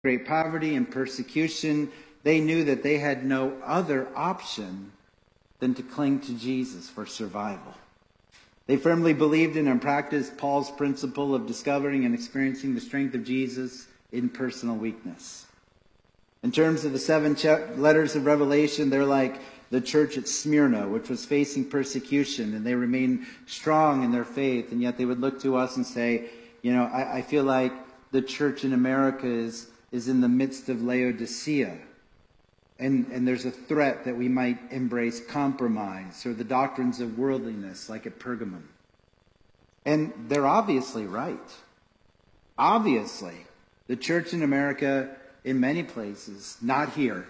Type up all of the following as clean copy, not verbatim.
great poverty and persecution, they knew that they had no other option than to cling to Jesus for survival. They firmly believed in and practiced Paul's principle of discovering and experiencing the strength of Jesus in personal weakness. In terms of the 7 letters of Revelation, they're like the church at Smyrna, which was facing persecution, and they remained strong in their faith, and yet they would look to us and say, I feel like the church in America is in the midst of Laodicea. And there's a threat that we might embrace compromise or the doctrines of worldliness like at Pergamum. And they're obviously right. Obviously, the church in America, in many places, not here,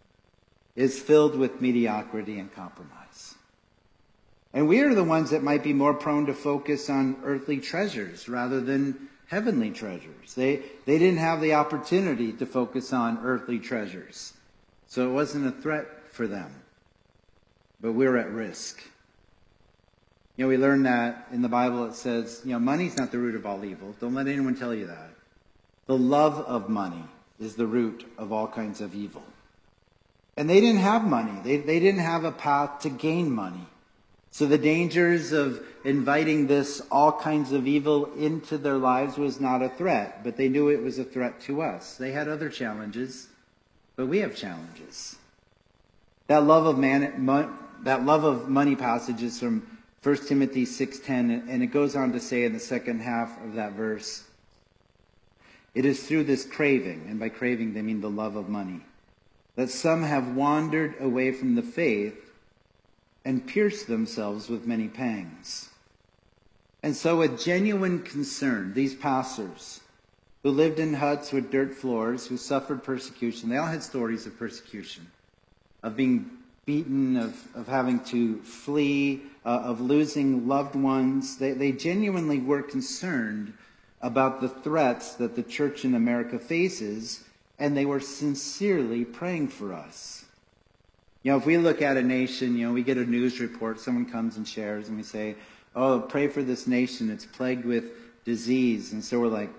is filled with mediocrity and compromise. And we are the ones that might be more prone to focus on earthly treasures rather than heavenly treasures. They didn't have the opportunity to focus on earthly treasures. So it wasn't a threat for them. But we're at risk. We learn that in the Bible it says, money's not the root of all evil. Don't let anyone tell you that. The love of money is the root of all kinds of evil. And they didn't have money. They didn't have a path to gain money. So the dangers of inviting this all kinds of evil into their lives was not a threat. But they knew it was a threat to us. They had other challenges. But we have challenges. That love of money passage is from 1 Timothy 6:10, and it goes on to say in the second half of that verse, it is through this craving, and by craving they mean the love of money, that some have wandered away from the faith and pierced themselves with many pangs. And so with genuine concern, these pastors who lived in huts with dirt floors, who suffered persecution. They all had stories of persecution, of being beaten, of having to flee, of losing loved ones. They genuinely were concerned about the threats that the church in America faces, and they were sincerely praying for us. If we look at a nation, we get a news report, someone comes and shares, and we say, pray for this nation, it's plagued with disease. And so we're like,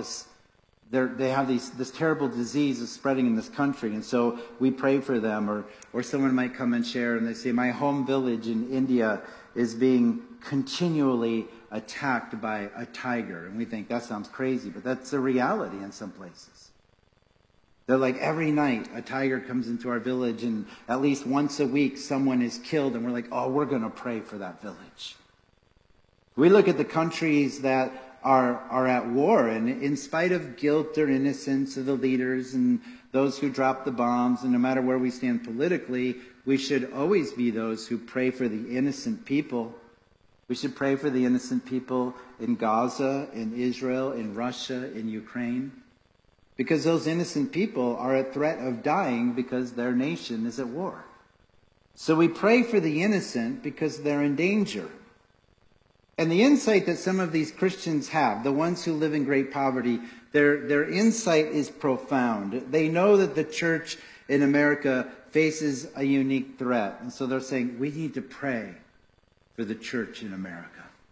they have this terrible disease is spreading in this country, and so we pray for them. Or someone might come and share, and they say, my home village in India is being continually attacked by a tiger. And we think, that sounds crazy, but that's a reality in some places. They're like, every night a tiger comes into our village, and at least once a week someone is killed, and we're like, we're going to pray for that village. We look at the countries that are at war, and in spite of guilt or innocence of the leaders and those who drop the bombs, and no matter where we stand politically, we should always be those who pray for the innocent people. We should pray for the innocent people in Gaza, in Israel, in Russia, in Ukraine, because those innocent people are at threat of dying because their nation is at war. So we pray for the innocent because they're in danger. And the insight that some of these Christians have, the ones who live in great poverty, their insight is profound. They know that the church in America faces a unique threat. And so they're saying, we need to pray for the church in America.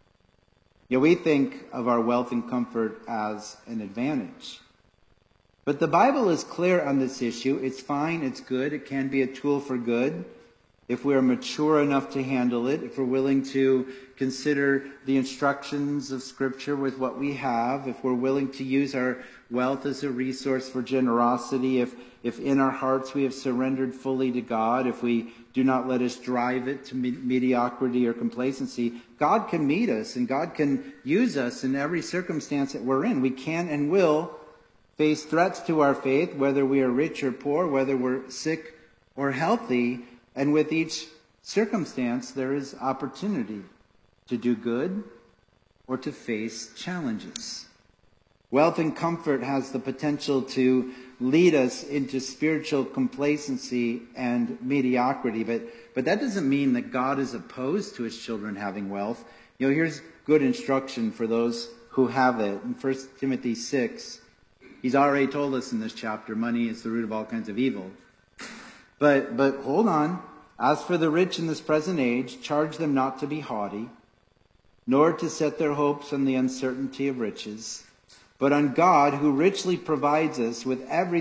We think of our wealth and comfort as an advantage. But the Bible is clear on this issue. It's fine, it's good, it can be a tool for good. If we are mature enough to handle it, if we're willing to consider the instructions of Scripture with what we have, if we're willing to use our wealth as a resource for generosity, if in our hearts we have surrendered fully to God, if we do not let us drive it to mediocrity or complacency, God can meet us and God can use us in every circumstance that we're in. We can and will face threats to our faith, whether we are rich or poor, whether we're sick or healthy. And with each circumstance, there is opportunity to do good or to face challenges. Wealth and comfort has the potential to lead us into spiritual complacency and mediocrity. But that doesn't mean that God is opposed to his children having wealth. Here's good instruction for those who have it. In 1 Timothy 6, he's already told us in this chapter, money is the root of all kinds of evil. But hold on. As for the rich in this present age, charge them not to be haughty, nor to set their hopes on the uncertainty of riches, but on God, who richly provides us with everything